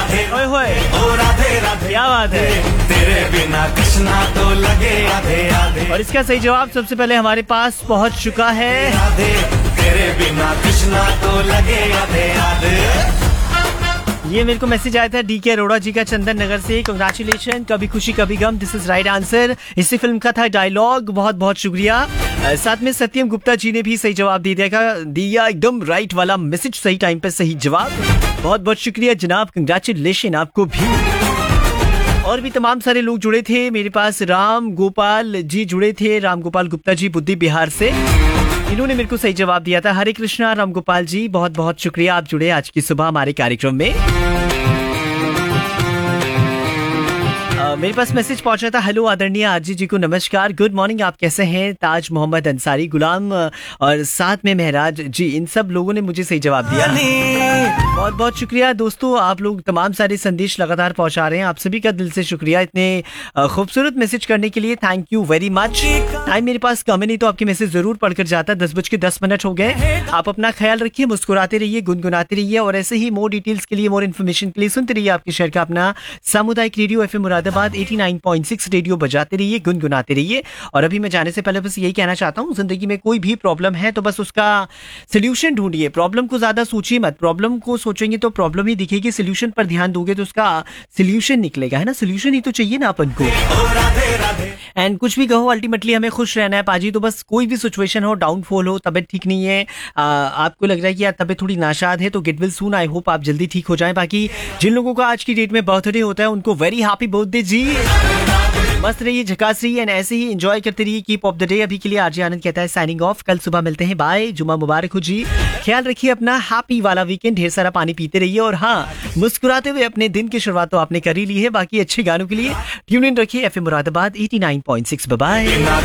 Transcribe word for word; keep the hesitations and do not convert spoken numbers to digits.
ओए होए, ओ राधे राधे, क्या बात है। तेरे बिना कृष्णा तो लगे आधे आधे। और इसका सही जवाब सबसे पहले हमारे पास पहुंच चुका है। राधे तेरे बिना कृष्णा तो लगे आधे आधे। ये मेरे को मैसेज आया था डी के अरोड़ा जी का चंदन नगर से। कंग्रेचुलेशन, कभी खुशी कभी गम, दिस इज राइट आंसर। इसी फिल्म का था डायलॉग। बहुत बहुत शुक्रिया। साथ में सत्यम गुप्ता जी ने भी सही जवाब दे दिया दिया एकदम राइट वाला मैसेज, सही टाइम पे सही जवाब। बहुत बहुत शुक्रिया जनाब, कंग्रेचुलेशन आपको भी। और भी तमाम सारे लोग जुड़े थे मेरे पास। राम गोपाल जी जुड़े थे, राम गोपाल गुप्ता जी बुद्धि बिहार से, इन्होंने मेरे को सही जवाब दिया था। हरे कृष्णा राम गोपाल जी, बहुत बहुत शुक्रिया, आप जुड़े आज की सुबह हमारे कार्यक्रम में। Uh, मेरे पास मैसेज पहुंचा था, हेलो आदरणीय आरजी जी को नमस्कार, गुड मॉर्निंग, आप कैसे हैं? ताज मोहम्मद अंसारी, गुलाम और साथ में महराज जी, इन सब लोगों ने मुझे सही जवाब दिया। बहुत बहुत शुक्रिया दोस्तों, आप लोग तमाम सारे संदेश लगातार पहुंचा रहे हैं, आप सभी का दिल से शुक्रिया इतने खूबसूरत मैसेज करने के लिए, thank you very much. Time मेरे पास कम है, नहीं तो आपके मैसेज जरूर पढ़कर जाता। दस बज के दस मिनट हो गए। आप अपना ख्याल रखिए, मुस्कुराते रहिए, गुनगुनाते रहिए और ऐसे ही मोर डिटेल्स के लिए, मोर इन्फॉर्मेशन के लिए सुनते रहिए आपके शहर का अपना सामुदायिक रेडियो एफएम मुरादाबाद नवासी पॉइंट छह रेडियो बजाते रहिए, गुनगुनाते रहिए। और अभी मैं जाने से पहले बस यही कहना चाहता हूँ, जिंदगी में कोई भी प्रॉब्लम है तो बस उसका सोल्यूशन ढूंढिए। प्रॉब्लम को ज्यादा सोचिए मत, प्रॉब्लम को सोचेंगे तो प्रॉब्लम ही दिखेगी, सोल्यूशन पर ध्यान दोगे तो उसका सोल्यूशन निकलेगा, है ना। सोल्यूशन ही तो चाहिए ना अपन को। एंड कुछ भी कहो, अल्टीमेटली हमें खुश रहना है पाजी। तो बस कोई भी सिचुएशन हो, डाउनफॉल हो, तबीयत ठीक नहीं है, आ, आपको लग रहा है कि यार तबीयत थोड़ी नाशाद है, तो gate will soon. I hope आप जल्दी ठीक हो जाएं। बाकी जिन लोगों का आज की डेट में बर्थडे होता है उनको वेरी हैप्पी बर्थडे जी। मस्त रहिए, झकास रहिए एंड ऐसे ही एंजॉय करते रहिए, कीप ऑफ द डे। अभी के लिए आरजे आनंद कहता है साइनिंग ऑफ, कल सुबह मिलते हैं, बाय, जुमा मुबारक हो जी। ख्याल रखिए अपना, हैप्पी वाला वीकेंड, ढेर सारा पानी पीते रहिए और हाँ, मुस्कुराते हुए अपने दिन की शुरुआत तो आपने कर ही ली है। बाकी अच्छे गानों के लिए ट्यून इन रखिए एफएम मुरादाबाद नवासी पॉइंट छह। Bye bye.